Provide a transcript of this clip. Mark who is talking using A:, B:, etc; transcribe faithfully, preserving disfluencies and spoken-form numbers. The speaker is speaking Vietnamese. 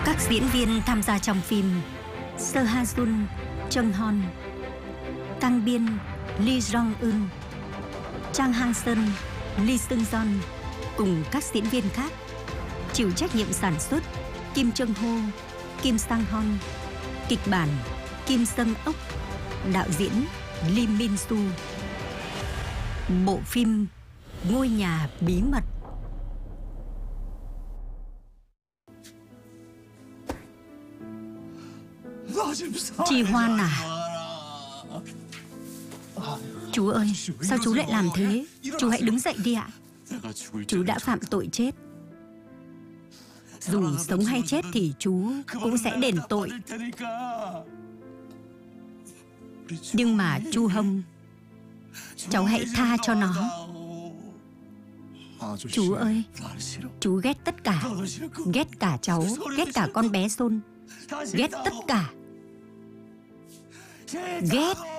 A: Các diễn viên tham gia trong phim: Seo Ha Jun, Chung Hon, Kang Biên, Lee Jong Eun, Chang Hang Seon, Lee Seung Yeon cùng các diễn viên khác. Chịu trách nhiệm sản xuất Kim Chung Ho, Kim Sang Hon. Kịch bản Kim Seung Ok. Đạo diễn Lee Min Soo. Bộ phim Ngôi nhà bí mật. Chi Hoan à? Chú ơi, sao chú lại làm thế? Chú hãy đứng dậy đi ạ. Chú đã phạm tội chết. Dù sống hay chết thì chú cũng sẽ đền tội. Nhưng mà chú Hồng, cháu hãy tha cho nó. Chú ơi, chú ghét tất cả. Ghét cả cháu, ghét cả con bé Son. Ghét tất cả. Ghét.